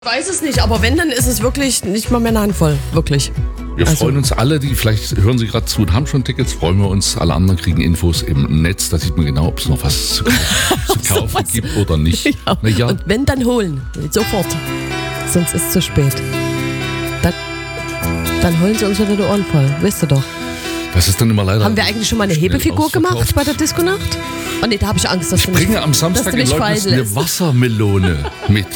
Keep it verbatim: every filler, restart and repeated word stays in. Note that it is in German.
Ich weiß es nicht, aber wenn, dann ist es wirklich nicht mal mehr eine Handvoll. Wirklich. Wir Also- freuen uns alle, die vielleicht hören Sie gerade zu und haben schon Tickets, freuen wir uns. Alle anderen kriegen Infos im Netz, da sieht man genau, ob es noch was zu kaufen, zu kaufen was. gibt oder nicht. Ja. Na ja, Und wenn, dann holen. Sofort. Sonst ist es zu spät. Dann, dann holen sie uns wieder die Ohren voll. Weißt du doch. das ist dann immer leider. Haben wir eigentlich schon mal eine schnell Hebefigur ausverkauft. gemacht bei der Disco-Nacht? Oh nee, da habe ich Angst, dass Ich du nicht, bringe am dass Samstag du in nicht Leutnitz fallen eine lässt. Wassermelone mit.